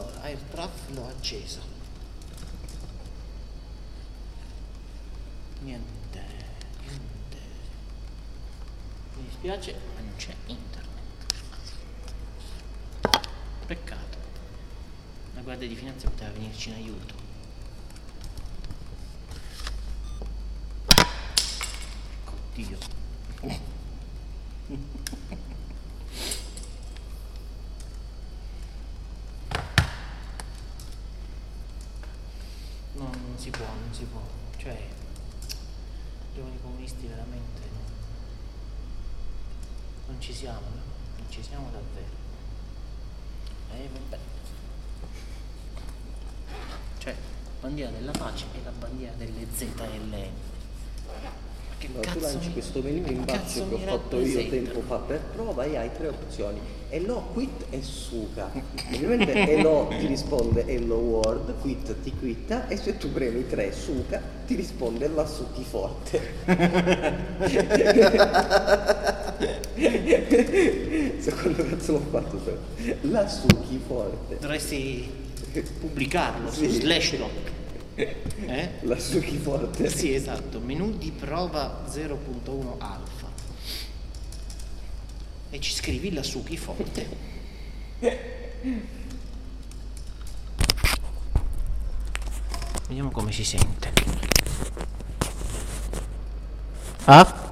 Allora, AirTraf l'ho acceso. Niente. Mi dispiace, ma non c'è internet. Peccato. La Guardia di Finanza poteva venirci in aiuto. Oddio. No, non si può. Cioè, i giovani comunisti veramente non ci siamo davvero. Vabbè. Cioè, bandiera della pace e la bandiera delle ZLN. Che No, cazzo tu lanci questo menù in basso che ho fatto io tempo fa per prova e hai 3 opzioni: hello, quit e suca. Ovviamente hello ti risponde hello world, quit ti quitta, e se tu premi 3 suca ti risponde la succhi forte. Secondo cazzo l'ho fatto, la succhi forte. Dovresti pubblicarlo su Sì. Slashdot. La succhi forte. Sì, esatto, menu di prova 0.1 alfa e ci scrivi la succhi forte. Vediamo come si sente. Ah?